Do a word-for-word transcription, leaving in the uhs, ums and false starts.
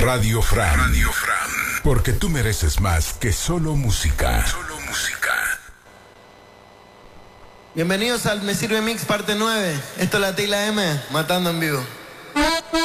Radio Fran. Radio Fran. Porque tú mereces más que solo música. Solo música. Bienvenidos al Me Sirve Mix parte nueve. Esto es la Tila M, matando en vivo.